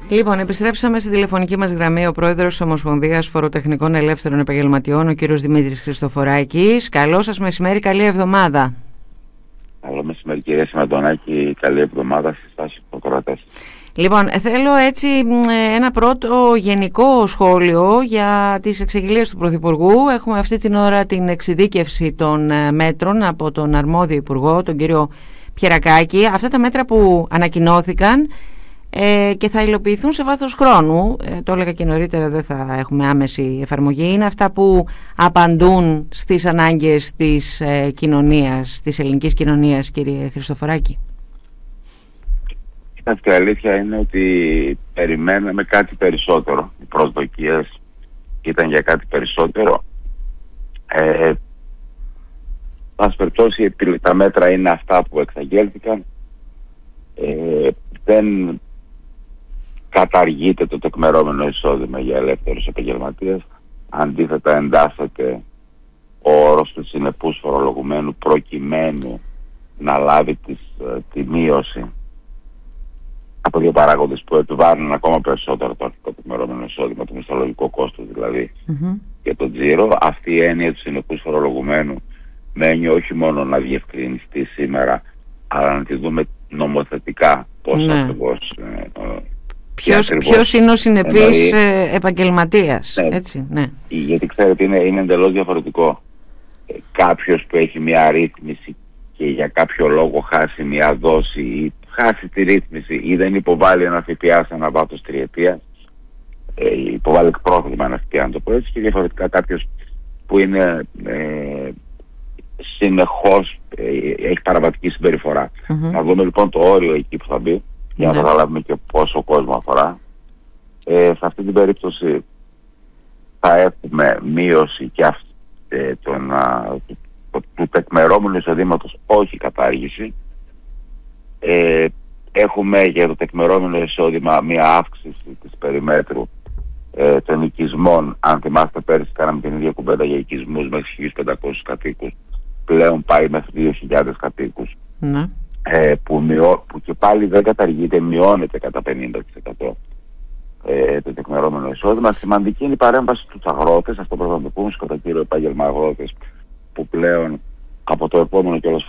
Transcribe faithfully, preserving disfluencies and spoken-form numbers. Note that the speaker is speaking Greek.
Λοιπόν, επιστρέψαμε στη τηλεφωνική μας γραμμή ο πρόεδρος της Ομοσπονδίας Φοροτεχνικών Ελεύθερων Επαγγελματιών, ο κύριος Δημήτρης Χριστοφοράκης. Καλό σας μεσημέρι, καλή εβδομάδα. Καλό μεσημέρι, κυρία Σιμαντονάκη, καλή εβδομάδα στις τάσεις των κορατές. Λοιπόν, θέλω έτσι ένα πρώτο γενικό σχόλιο για τις εξαγγελίες του Πρωθυπουργού. Έχουμε αυτή την ώρα την εξειδίκευση των μέτρων από τον αρμόδιο Υπουργό, τον κύριο Πιερακάκη. Αυτά τα μέτρα που ανακοινώθηκαν ε, και θα υλοποιηθούν σε βάθος χρόνου, ε, το έλεγα και νωρίτερα, δεν θα έχουμε άμεση εφαρμογή, είναι αυτά που απαντούν στις ανάγκες της ε, κοινωνίας, της ελληνικής κοινωνίας, κύριε Χριστοφοράκη? Η αλήθεια είναι ότι περιμέναμε κάτι περισσότερο. Οι προσδοκίες ήταν για κάτι περισσότερο. Ε, πάση περιπτώσει, τα μέτρα είναι αυτά που εξαγγέλθηκαν. Ε, δεν καταργείται το τεκμερώμενο εισόδημα για ελεύθερους επαγγελματίες. Αντίθετα, εντάσσεται ο όρος του συνεπούς φορολογουμένου προκειμένου να λάβει τις, τη μείωση από δύο παράγοντες που επιβάλλουν ακόμα περισσότερο το αρχικό τεκμερώμενο εισόδημα, το μισθολογικό κόστος δηλαδή, mm-hmm. και το τζίρο. Αυτή η έννοια του συνεπούς φορολογουμένου μένει όχι μόνο να διευκρινιστεί σήμερα, αλλά να τη δούμε νομοθετικά πώς ναι. ακριβώς. Ε, ποιος, ακριβώς ποιος είναι ο συνεπής εννοεί, επαγγελματίας, ναι, έτσι, ναι. Γιατί ξέρετε είναι, είναι εντελώς διαφορετικό. Ε, κάποιος που έχει μια ρύθμιση και για κάποιο λόγο χάσει μια δόση ή χάσει τη ρύθμιση ή δεν υποβάλλει ένα ΦΠΑ σε ένα βάθος τριετία, ε, υποβάλλει εκπρόθεσμα ένα ΦΠΑ, να το πω έτσι, και διαφορετικά κάποιος που είναι ε, συνεχώς ε, έχει παραβατική συμπεριφορά. Mm-hmm. Να δούμε λοιπόν το όριο εκεί που θα μπει, για να καταλάβουμε και πόσο κόσμο αφορά. Ε, σε αυτή την περίπτωση θα έχουμε μείωση και αυτή, ε, τον, α, του, του, του τεκμερώμενου εισοδήματος, όχι κατάργηση. Ε, έχουμε για το τεκμερώμενο εισόδημα μια αύξηση της περιμέτρου ε, των οικισμών. Αν θυμάστε, πέρυσι κάναμε την ίδια κουβέντα για οικισμούς μέχρι χίλιους πεντακόσιους κατοίκους, πλέον πάει μέχρι δύο χιλιάδες κατοίκους, ναι. ε, που, μειώ, που και πάλι δεν καταργείται, μειώνεται κατά πενήντα τοις εκατό ε, το τεκμερώμενο εισόδημα. Σημαντική είναι η παρέμβαση στους αγρότες, αυτό που θα το πούμε, κατά κύριο επάγγελμα αγρότες, που πλέον από το επόμενο κιόλας